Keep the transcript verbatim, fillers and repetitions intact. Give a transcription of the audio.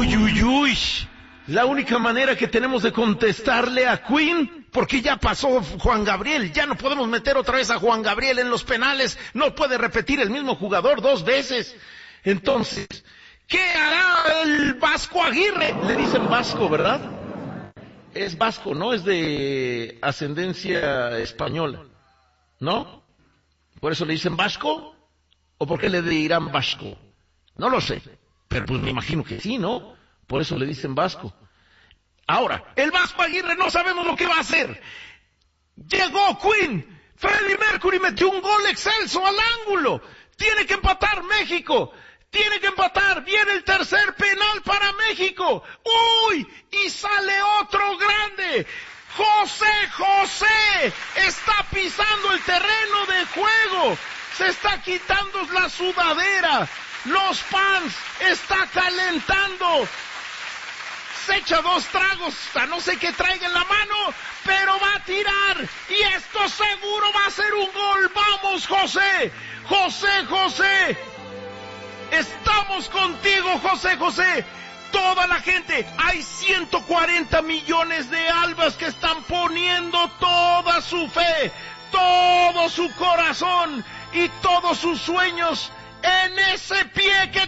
Uy, uy, uy. La única manera que tenemos de contestarle a Quinn, porque ya pasó Juan Gabriel, ya no podemos meter otra vez a Juan Gabriel en los penales, no puede repetir el mismo jugador dos veces. Entonces, ¿qué hará el Vasco Aguirre? Le dicen Vasco, ¿verdad? Es vasco, ¿no? Es de ascendencia española, ¿no? ¿Por eso le dicen Vasco? ¿O por qué le dirán Vasco? No lo sé, pero pues me imagino que sí, ¿no? Por eso le dicen Vasco. Ahora, el Vasco Aguirre no sabemos lo que va a hacer. Llegó Quinn, Freddie Mercury metió un gol excelso al ángulo. Tiene que empatar México. Tiene que empatar. Viene el tercer penal para México. ¡Uy! Y sale otro grande. José José está pisando el terreno de juego. Se está quitando la sudadera. Los pants. Está calentando. Se echa dos tragos, a no sé qué traiga en la mano, pero va a tirar, y esto seguro va a ser un gol. ¡Vamos, José! ¡José, José! ¡Estamos contigo, José, José! Toda la gente, hay ciento cuarenta millones de albas que están poniendo toda su fe, todo su corazón y todos sus sueños en ese pie que